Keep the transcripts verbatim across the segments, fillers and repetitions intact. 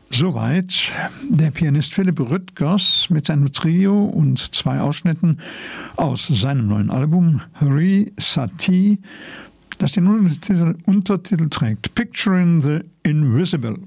Soweit der Pianist Philipp Rüttgers mit seinem Trio und zwei Ausschnitten aus seinem neuen Album Re Satie, das den Untertitel, Untertitel trägt Picturing the Invisible.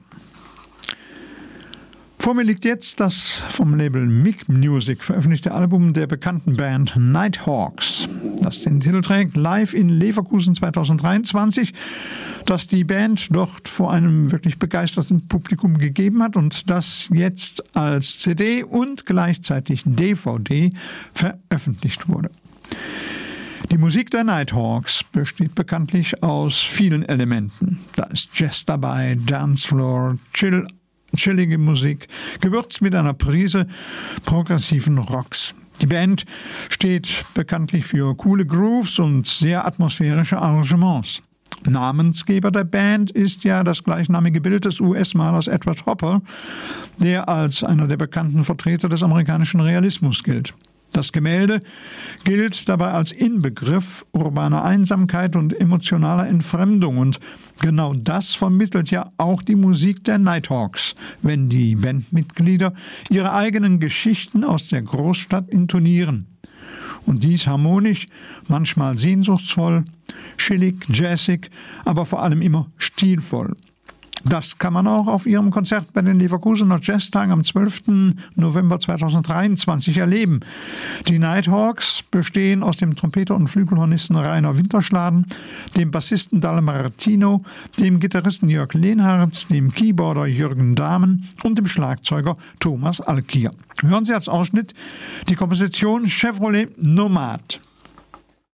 Vor mir liegt jetzt das vom Label Mic Music veröffentlichte Album der bekannten Band Nighthawks, das den Titel trägt Live in Leverkusen zweitausenddreiundzwanzig, das die Band dort vor einem wirklich begeisterten Publikum gegeben hat und das jetzt als C D und gleichzeitig D V D veröffentlicht wurde. Die Musik der Nighthawks besteht bekanntlich aus vielen Elementen. Da ist Jazz dabei, Dancefloor, Chill, chillige Musik, gewürzt mit einer Prise progressiven Rocks. Die Band steht bekanntlich für coole Grooves und sehr atmosphärische Arrangements. Namensgeber der Band ist ja das gleichnamige Bild des U S-Malers Edward Hopper, der als einer der bekannten Vertreter des amerikanischen Realismus gilt. Das Gemälde gilt dabei als Inbegriff urbaner Einsamkeit und emotionaler Entfremdung und genau das vermittelt ja auch die Musik der Nighthawks, wenn die Bandmitglieder ihre eigenen Geschichten aus der Großstadt intonieren. Und dies harmonisch, manchmal sehnsuchtsvoll, chillig, jazzig, aber vor allem immer stilvoll. Das kann man auch auf ihrem Konzert bei den Leverkusener Jazztagen am zwölften November zweitausenddreiundzwanzig erleben. Die Nighthawks bestehen aus dem Trompeter und Flügelhornisten Rainer Winterschladen, dem Bassisten Dalle Martino, dem Gitarristen Jörg Lehnhardt, dem Keyboarder Jürgen Dahmen und dem Schlagzeuger Thomas Alkier. Hören Sie als Ausschnitt die Komposition Chevrolet Nomad.